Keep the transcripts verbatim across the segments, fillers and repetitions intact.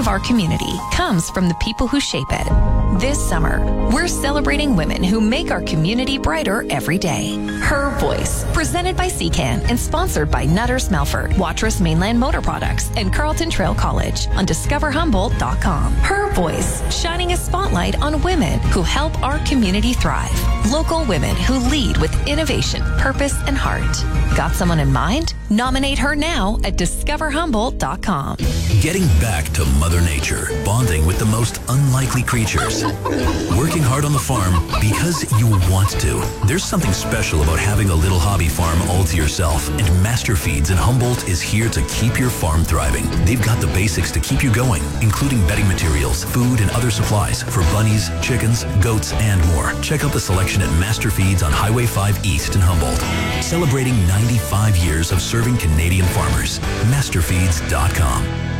of our community comes from the people who shape it. This summer, we're celebrating women who make our community brighter every day. Her Voice, presented by C CAN and sponsored by Nutters Melford, Watrous Mainland Motor Products, and Carlton Trail College on discover humboldt dot com. Her Voice, shining a spotlight on women who help our community thrive. Local women who lead with innovation, purpose, and heart. Got someone in mind? Nominate her now at discover humboldt dot com. Getting back to Mother Nature, bonding with the most unlikely creatures, working hard on the farm because you want to. There's something special about having a little hobby farm all to yourself, and Master Feeds in Humboldt is here to keep your farm thriving. They've got the basics to keep you going, including bedding materials, food, and other supplies for bunnies, chickens, goats, and more. Check out the selection at Master Feeds on Highway five East in Humboldt. Celebrating ninety-five years of serving Canadian farmers. master feeds dot com.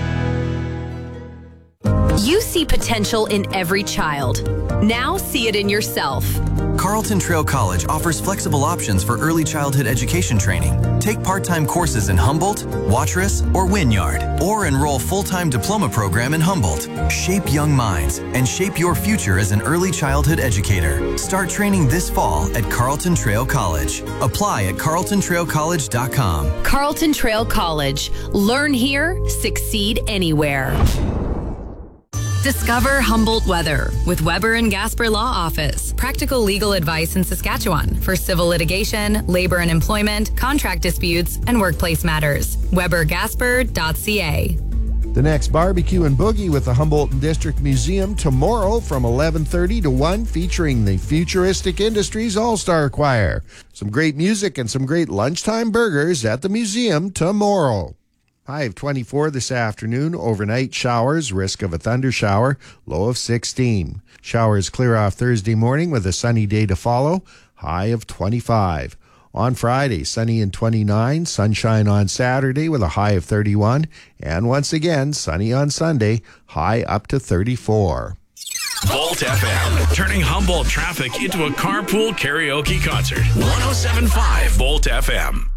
You see potential in every child. Now see it in yourself. Carlton Trail College offers flexible options for early childhood education training. Take part-time courses in Humboldt, Watrous, or Wynyard, or enroll full-time diploma program in Humboldt. Shape young minds and shape your future as an early childhood educator. Start training this fall at Carlton Trail College. Apply at carlton trail college dot com. Carlton Trail College. Learn here, succeed anywhere. Discover Humboldt Weather with Weber and Gasper Law Office. Practical legal advice in Saskatchewan for civil litigation, labor and employment, contract disputes, and workplace matters. weber gasper dot c a. The next barbecue and boogie with the Humboldt District Museum tomorrow from eleven thirty to one, featuring the Futuristic Industries All-Star Choir. Some great music and some great lunchtime burgers at the museum tomorrow. High of twenty-four this afternoon. Overnight showers, risk of a thunder shower, low of sixteen. Showers clear off Thursday morning with a sunny day to follow, high of twenty-five. On Friday, sunny and twenty-nine, sunshine on Saturday with a high of thirty-one, and once again, sunny on Sunday, high up to thirty-four. Volt F M, turning Humboldt traffic into a carpool karaoke concert. one oh seven point five Volt F M.